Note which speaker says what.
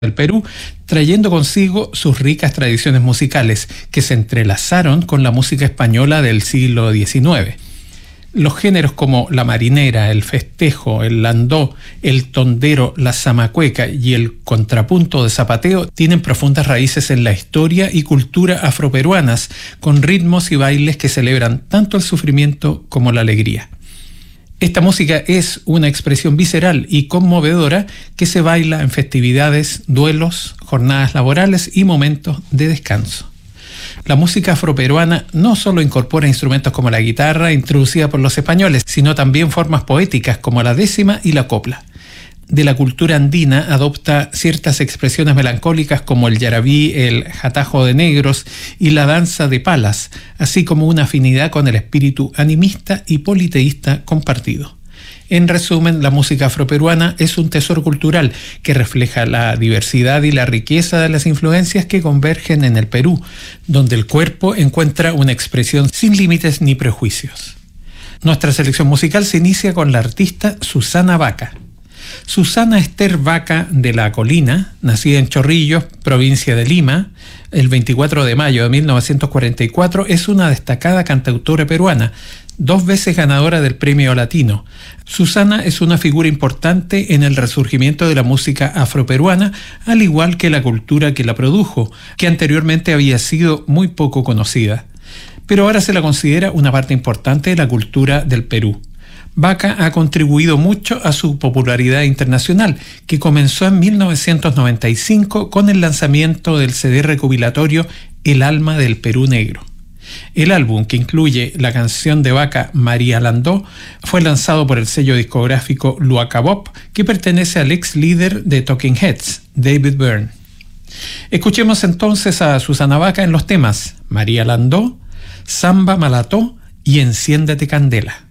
Speaker 1: del Perú, trayendo consigo sus ricas tradiciones musicales que se entrelazaron con la música española del siglo XIX. Los géneros como la marinera, el festejo, el landó, el tondero, la zamacueca y el contrapunto de zapateo tienen profundas raíces en la historia y cultura afroperuanas, con ritmos y bailes que celebran tanto el sufrimiento como la alegría. Esta música es una expresión visceral y conmovedora que se baila en festividades, duelos, jornadas laborales y momentos de descanso. La música afroperuana no solo incorpora instrumentos como la guitarra introducida por los españoles, sino también formas poéticas como la décima y la copla. De la cultura andina adopta ciertas expresiones melancólicas como el yarabí, el jatajo de negros y la danza de palas, así como una afinidad con el espíritu animista y politeísta compartido. En resumen, la música afroperuana es un tesoro cultural que refleja la diversidad y la riqueza de las influencias que convergen en el Perú, donde el cuerpo encuentra una expresión sin límites ni prejuicios. Nuestra selección musical se inicia con la artista Susana Baca. Susana Esther Baca de la Colina, nacida en Chorrillos, provincia de Lima, el 24 de mayo de 1944, es una destacada cantautora peruana, 2 veces ganadora del Premio Latino. Susana es una figura importante en el resurgimiento de la música afroperuana, al igual que la cultura que la produjo, que anteriormente había sido muy poco conocida. Pero ahora se la considera una parte importante de la cultura del Perú. Baca ha contribuido mucho a su popularidad internacional, que comenzó en 1995 con el lanzamiento del CD recopilatorio El alma del Perú Negro. El álbum, que incluye la canción de Baca María Landó, fue lanzado por el sello discográfico Luaca Bop, que pertenece al ex líder de Talking Heads, David Byrne. Escuchemos entonces a Susana Baca en los temas María Landó, Samba Malató y Enciéndete Candela.